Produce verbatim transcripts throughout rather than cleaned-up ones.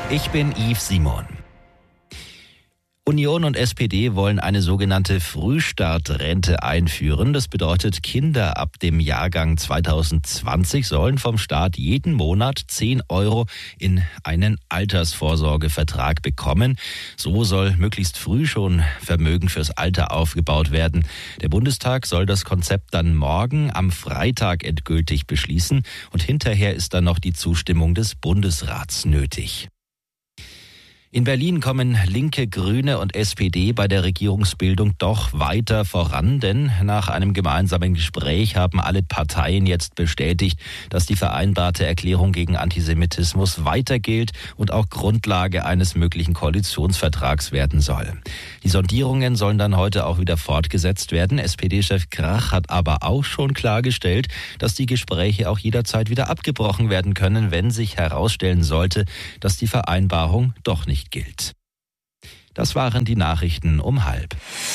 Ich bin Yves Simon. Union und S P D wollen eine sogenannte Frühstartrente einführen. Das bedeutet, Kinder ab dem Jahrgang zwanzig zwanzig sollen vom Staat jeden Monat zehn Euro in einen Altersvorsorgevertrag bekommen. So soll möglichst früh schon Vermögen fürs Alter aufgebaut werden. Der Bundestag soll das Konzept dann morgen am Freitag endgültig beschließen und hinterher ist dann noch die Zustimmung des Bundesrats nötig. In Berlin kommen Linke, Grüne und S P D bei der Regierungsbildung doch weiter voran, denn nach einem gemeinsamen Gespräch haben alle Parteien jetzt bestätigt, dass die vereinbarte Erklärung gegen Antisemitismus weiter gilt und auch Grundlage eines möglichen Koalitionsvertrags werden soll. Die Sondierungen sollen dann heute auch wieder fortgesetzt werden. S P D-Chef Krach hat aber auch schon klargestellt, dass die Gespräche auch jederzeit wieder abgebrochen werden können, wenn sich herausstellen sollte, dass die Vereinbarung doch nicht gilt. Das waren die Nachrichten um halb.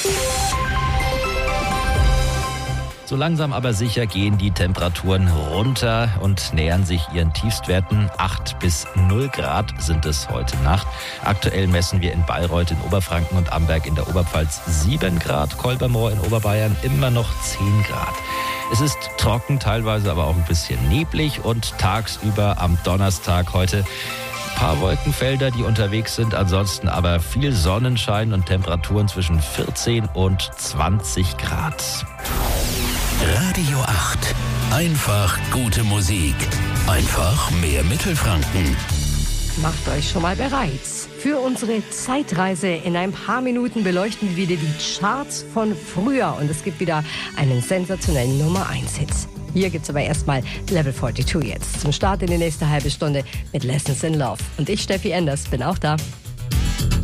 So langsam aber sicher gehen die Temperaturen runter und nähern sich ihren Tiefstwerten. acht bis null Grad sind es heute Nacht. Aktuell messen wir in Bayreuth in Oberfranken und Amberg in der Oberpfalz sieben Grad, Kolbermoor in Oberbayern immer noch zehn Grad. Es ist trocken, teilweise aber auch ein bisschen neblig und tagsüber am Donnerstag heute ein paar Wolkenfelder, die unterwegs sind, ansonsten aber viel Sonnenschein und Temperaturen zwischen vierzehn und zwanzig Grad. Radio acht. Einfach gute Musik. Einfach mehr Mittelfranken. Macht euch schon mal bereit. Für unsere Zeitreise in ein paar Minuten beleuchten wir wieder die Charts von früher. Und es gibt wieder einen sensationellen Nummer eins Hit. Hier gibt's aber erstmal Level zweiundvierzig jetzt. Zum Start in die nächste halbe Stunde mit Lessons in Love. Und ich, Steffi Enders, bin auch da.